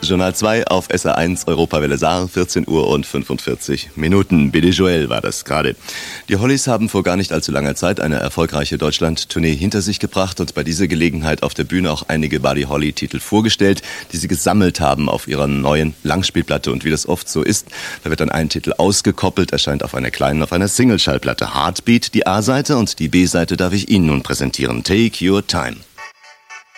Journal 2 auf SR1 Europawelle Saar, 14 Uhr und 45 Minuten. Billy Joel war das gerade. Die Hollies haben vor gar nicht allzu langer Zeit eine erfolgreiche Deutschland-Tournee hinter sich gebracht und bei dieser Gelegenheit auf der Bühne auch einige Buddy Holly-Titel vorgestellt, die sie gesammelt haben auf ihrer neuen Langspielplatte. Und wie das oft so ist, da wird dann ein Titel ausgekoppelt, erscheint auf einer kleinen, auf einer Single-Schallplatte. Heartbeat, die A-Seite, und die B-Seite darf ich Ihnen nun präsentieren. Take Your Time.